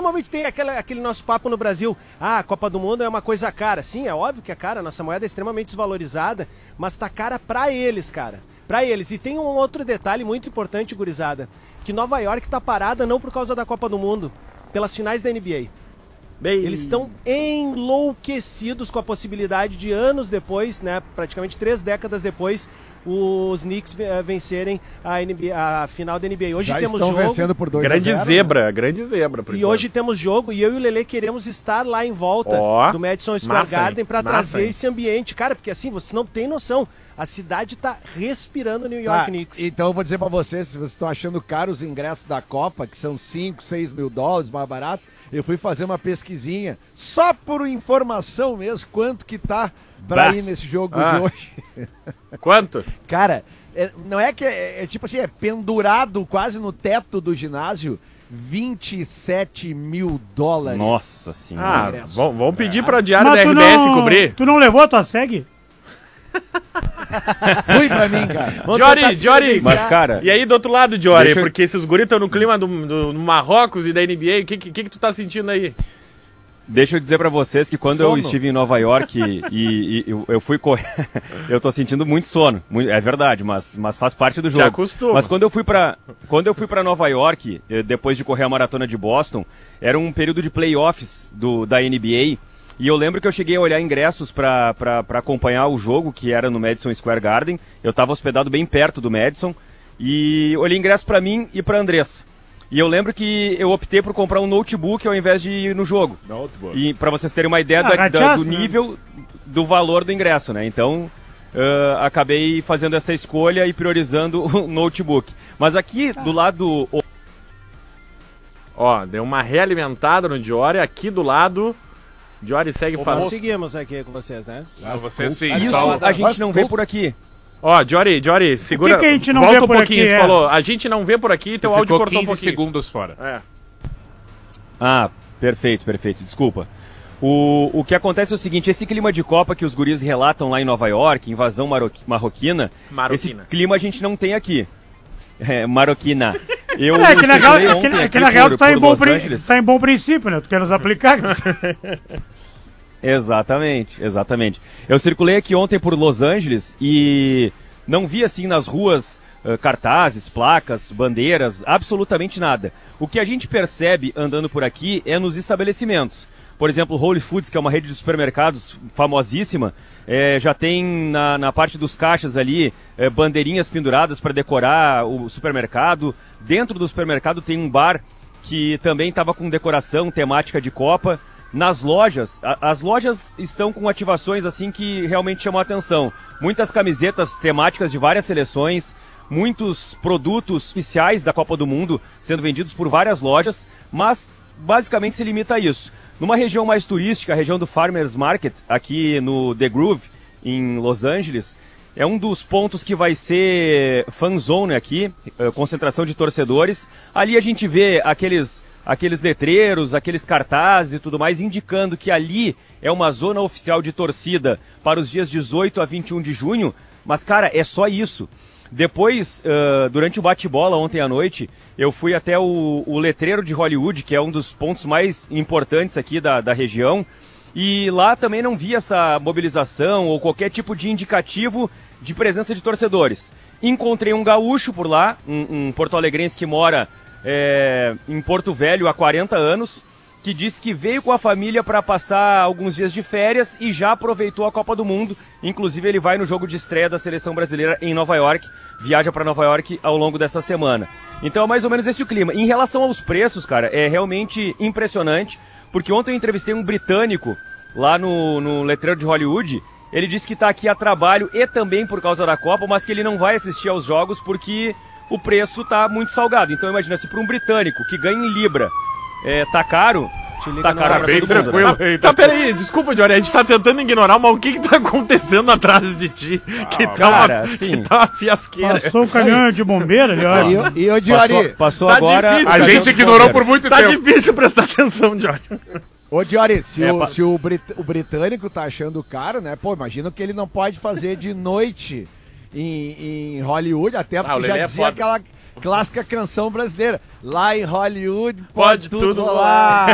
normalmente tem aquele nosso papo no Brasil, a Copa do Mundo é uma coisa cara. Sim, é óbvio que é cara, nossa moeda é extremamente desvalorizada, mas tá cara pra eles, cara. Pra eles. E tem um outro detalhe muito importante, gurizada, que Nova York tá parada não por causa da Copa do Mundo, pelas finais da NBA. Eles estão enlouquecidos com a possibilidade de anos depois, né, praticamente 3 décadas depois, os Knicks vencerem a final da NBA. Hoje já temos estão jogo. Vencendo por 2-0, grande zebra. E hoje temos jogo e eu e o Lelê queremos estar lá em volta do Madison Square Garden para trazer esse ambiente. Cara, porque assim, você não tem noção. A cidade tá respirando New York Knicks. Então eu vou dizer pra vocês, se vocês estão achando caro os ingressos da Copa, que são 5, 6 mil dólares, mais barato, eu fui fazer uma pesquisinha, só por informação mesmo, quanto que tá pra ir nesse jogo de hoje. Quanto? Cara, não é que é tipo assim, é pendurado quase no teto do ginásio, 27 mil dólares. Nossa senhora. Vamos pedir pra diário da RBS cobrir. Tu não levou a tua SEG? Ruim pra mim, cara. Jory, mas cara... E aí do outro lado, Jory, porque se os guris estão no clima do Marrocos e da NBA, o que tu tá sentindo aí? Deixa eu dizer pra vocês que quando eu estive em Nova York e eu fui correr, eu tô sentindo muito sono, é verdade, mas faz parte do jogo. Já acostuma. Mas quando eu fui pra Nova York, depois de correr a maratona de Boston, era um período de playoffs da NBA, e eu lembro que eu cheguei a olhar ingressos pra acompanhar o jogo, que era no Madison Square Garden. Eu tava hospedado bem perto do Madison, e olhei ingresso pra mim e pra Andressa. E eu lembro que eu optei por comprar um notebook ao invés de ir no jogo. E para vocês terem uma ideia do nível, do valor do ingresso, né? Então, acabei fazendo essa escolha e priorizando o notebook. Mas aqui do lado... Ó, deu uma realimentada no Diori, aqui do lado... Diori segue falando. Nós seguimos aqui com vocês, né? Você sim. Isso a gente não vê por aqui. Ó, Jory, segura. O que a gente não volta vê um por pouquinho, aqui, tu falou. A gente não vê por aqui, teu áudio cortou um 15 pouquinho. segundos fora. Perfeito. Desculpa. O que acontece é o seguinte, esse clima de Copa que os guris relatam lá em Nova York, invasão marroquina, esse clima a gente não tem aqui. Marroquina. Que na real tu tá em bom princípio, né? Tu quer nos aplicar. Exatamente. Eu circulei aqui ontem por Los Angeles e não vi assim nas ruas cartazes, placas, bandeiras, absolutamente nada. O que a gente percebe andando por aqui é nos estabelecimentos. Por exemplo, Whole Foods, que é uma rede de supermercados famosíssima, já tem na parte dos caixas ali bandeirinhas penduradas para decorar o supermercado. Dentro do supermercado tem um bar que também estava com decoração temática de Copa. Nas lojas, as lojas estão com ativações assim que realmente chamam a atenção. Muitas camisetas temáticas de várias seleções, muitos produtos oficiais da Copa do Mundo sendo vendidos por várias lojas, mas basicamente se limita a isso. Numa região mais turística, a região do Farmers Market, aqui no The Groove, em Los Angeles, é um dos pontos que vai ser fan zone aqui, concentração de torcedores. Ali a gente vê aqueles letreiros, aqueles cartazes e tudo mais, indicando que ali é uma zona oficial de torcida para os dias 18 a 21 de junho, mas, cara, é só isso. Depois, durante o bate-bola ontem à noite, eu fui até o letreiro de Hollywood, que é um dos pontos mais importantes aqui da região, e lá também não vi essa mobilização ou qualquer tipo de indicativo de presença de torcedores. Encontrei um gaúcho por lá, um porto-alegrense que mora em Porto Velho há 40 anos, que disse que veio com a família para passar alguns dias de férias e já aproveitou a Copa do Mundo. Inclusive ele vai no jogo de estreia da seleção brasileira em Nova York, viaja para Nova York ao longo dessa semana. Então é mais ou menos esse o clima. Em relação aos preços, cara, é realmente impressionante, porque ontem eu entrevistei um britânico lá no letreiro de Hollywood. Ele disse que está aqui a trabalho e também por causa da Copa, mas que ele não vai assistir aos jogos porque o preço tá muito salgado. Então imagina, se para um britânico que ganha em libra tá caro, tá caro pra todo mundo, né? Tá, peraí, desculpa, Jory, a gente tá tentando ignorar, mas o que tá acontecendo atrás de ti? Que tá uma fiasqueira. Passou o caminhão de bombeiro ali, olha. E o Diori? Passou tá agora... Difícil, a gente ignorou por muito tempo. Tá difícil prestar atenção, Jory. Ô, Diori, se o britânico tá achando caro, né? Pô, imagina que ele não pode fazer de noite em Hollywood, até porque já dizia aquela clássica canção brasileira. Lá em Hollywood pode tudo rolar.